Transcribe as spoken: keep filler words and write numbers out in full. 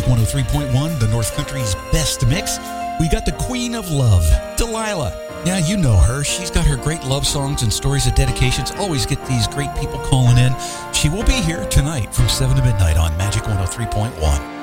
one oh three point one, the North Country's best mix. We got the Queen of Love, Delilah. Yeah, you know her. She's got her great love songs and stories of dedications. Always get these great people calling in. She will be here tonight from seven to midnight on Magic one oh three point one.